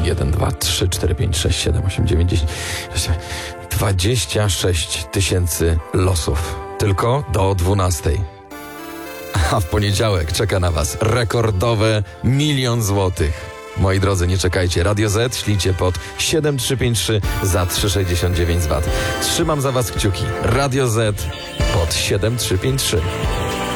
1, 2, 3, 4, 5, 6, 7, 8, 9, 10, 26 tysięcy losów. Tylko do 12. A w poniedziałek czeka na was rekordowe 1 000 000 złotych. Moi drodzy, nie czekajcie. Radio Z ślijcie pod 7353 za 3,69 Trzymam za was kciuki. Radio Z pod 7353.